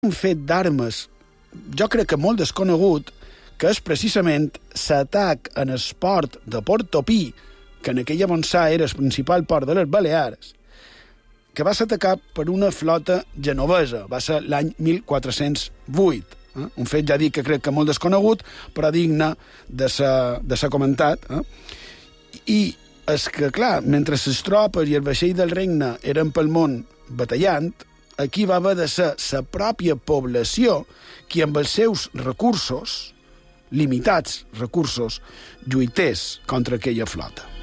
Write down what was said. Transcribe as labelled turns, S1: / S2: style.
S1: un fet d'armes, jo crec que molt desconegut, que és precisament l'atac en el port de Portopí, que en aquella Montsà era el principal port de les Balears, que va ser atacat per una flota genovesa. Va ser l'any 1408. Un fet, ja dic, que crec que molt desconegut, però digne de ser comentat. I és que, clar, mentre les tropes i el vaixell del regne eren pel món batallant, aquí va haver de ser la pròpia població qui amb els seus recursos, limitats recursos, lluités contra aquella flota.